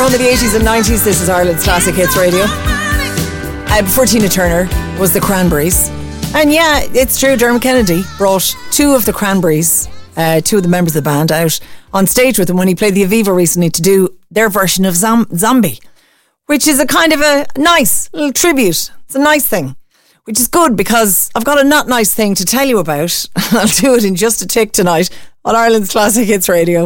home of the 80s and 90s. This is Ireland's Classic Hits Radio. Before Tina Turner was the Cranberries. And yeah, it's true, Dermot Kennedy brought two of the Cranberries, two of the members of the band, out on stage with him when he played the Aviva recently to do their version of Zombie, which is a kind of a nice little tribute. It's a nice thing, which is good because I've got a not nice thing to tell you about. I'll do it in just a tick tonight on Ireland's Classic Hits Radio.